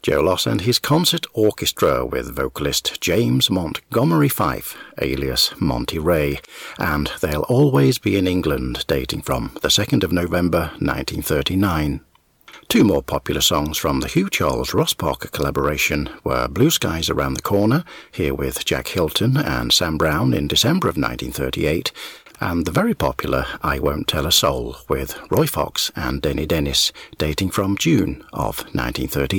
Joe Loss and his concert orchestra with vocalist James Montgomery Fife, alias Monty Ray, and They'll Always Be in England, dating from the 2nd of November 1939. Two more popular songs from the Hugh Charles-Ross Parker collaboration were Blue Skies Around the Corner, here with Jack Hilton and Sam Brown in December of 1938, and the very popular I Won't Tell a Soul with Roy Fox and Denny Dennis, dating from June of 1938.